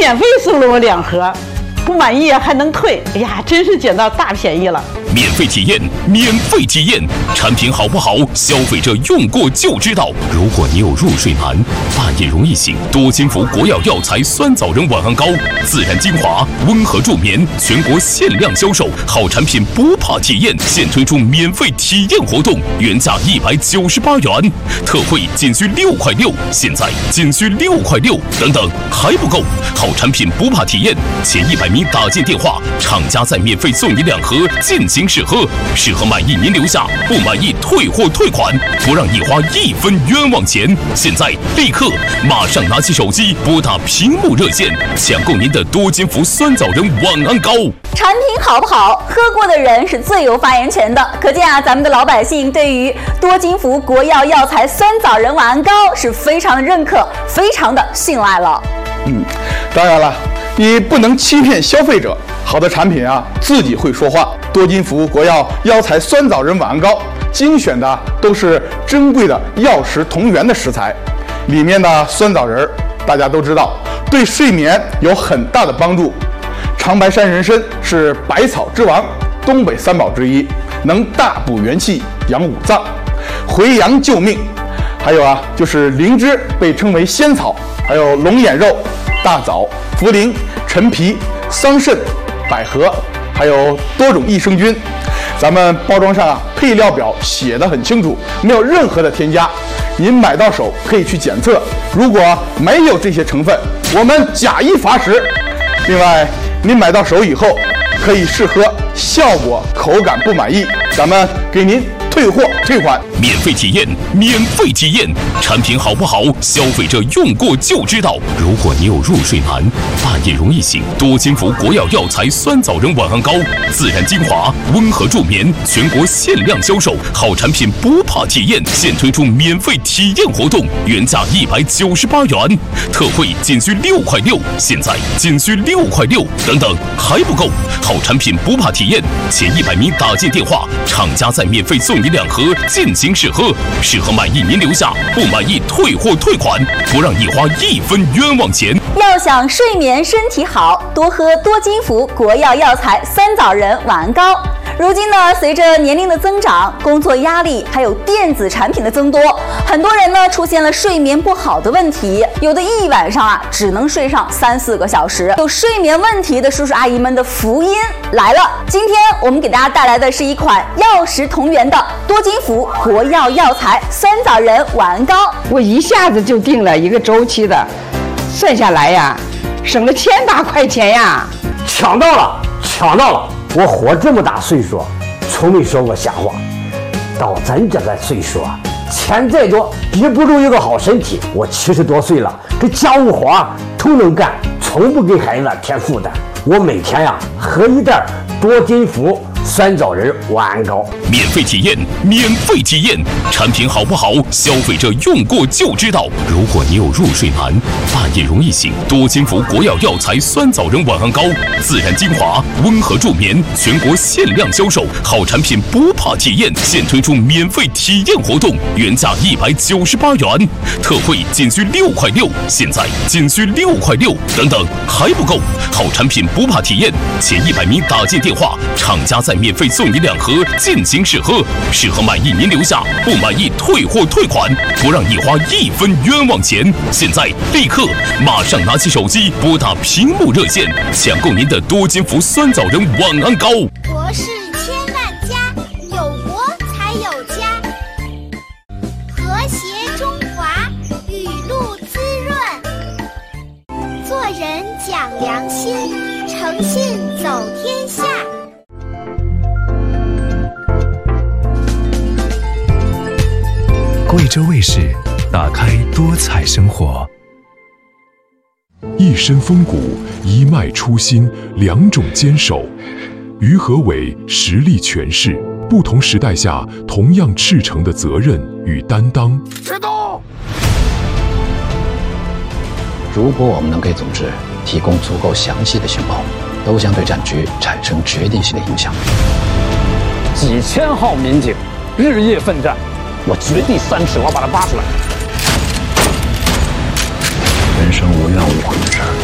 免费送了我2盒，不满意还能退。哎呀，真是捡到大便宜了！ 免费体验，免费体验，产品好不好？消费者用过就知道。如果你有入睡难、半夜容易醒，多金福国药药材酸枣仁晚安膏，自然精华，温和助眠，全国限量销售，好产品不怕体验，现推出免费体验活动，原价198元，特惠仅需6块6，现在仅需6块6，等等还不够，好产品不怕体验，前100名打进电话，厂家再免费送你2盒，尽情试喝，适合满意您留下，不满意退货退款，不让你花1分冤枉钱。现在立刻马上拿起手机拨打屏幕热线，抢购您的多金福酸枣仁晚安膏。 产品好不好，喝过的人是最有发言权的。可见啊，咱们的老百姓对于多金福国药药材酸枣仁晚安膏是非常的认可，非常的信赖了。 当然了，你不能欺骗消费者，好的产品啊，自己会说话。多金福国药药材酸枣仁晚安膏，精选的都是珍贵的药食同源的食材，里面的酸枣仁大家都知道，对睡眠有很大的帮助。长白山人参是百草之王，东北3宝之一，能大补元气、养五脏、回阳救命。还有啊，就是灵芝被称为仙草，还有龙眼肉、大枣、茯苓、陈皮、桑葚、百合，还有多种益生菌。咱们包装上啊，配料表写得很清楚，没有任何的添加。您买到手可以去检测，如果没有这些成分，我们假一罚10。另外，您买到手以后可以试喝，效果口感不满意，咱们给您退货退款。 免费体验，免费体验，产品好不好？消费者用过就知道。如果你有入睡难、半夜容易醒，多金福国药药材酸枣仁晚安膏，自然精华，温和助眠，全国限量销售，好产品不怕体验，现推出免费体验活动，原价198元，特惠仅需6块6，现在仅需6块6，等等还不够，好产品不怕体验，前100名打进电话，厂家再免费送你2盒，尽情试喝，适合满意您留下，不满意退货退款，不让你花1分冤枉钱。 要想睡眠身体好，多喝多金福国药药材酸枣仁晚安膏。如今呢，随着年龄的增长，工作压力还有电子产品的增多，很多人呢出现了睡眠不好的问题，有的一晚上啊只能睡上3-4个小时。有睡眠问题的叔叔阿姨们的福音来了！今天我们给大家带来的是一款药食同源的多金福国药药材酸枣仁晚安膏。 我一下子就定了1个周期的，算下来呀，省了1000大块钱呀！ 抢到了，抢到了！我活这么大岁数，从没说过瞎话。到咱这个岁数啊，钱再多抵不住一个好身体。我70多岁了，这家务活都能干，从不给孩子添负担。我每天呀喝1袋多金福酸枣仁晚安膏。 免费体验，免费体验，产品好不好？消费者用过就知道。如果你有入睡难、半夜容易醒，多金福国药药材酸枣仁晚安膏，自然精华，温和助眠，全国限量销售，好产品不怕体验，现推出免费体验活动，原价198元，特惠仅需6块6，现在仅需6块6，等等还不够，好产品不怕体验，前100名打进电话，厂家再免费送你2盒，尽情试喝，适合满意您留下，不满意退货退款，不让你花1分冤枉钱。现在立刻马上拿起手机拨打屏幕热线，抢购您的多金福酸枣仁晚安膏。 国是千万家，有国才有家，和谐中华，雨露滋润，做人讲良心，诚信走天下。 贵州卫视，打开多彩生活。一身风骨，一脉初心，2种坚守。于和伟实力诠释不同时代下同样赤诚的责任与担当。 别动！ 如果我们能给组织提供足够详细的情报，都将对战局产生决定性的影响。 几千号民警日夜奋战，我绝地3尺，我要把他扒出来。 人生无怨无悔的事儿，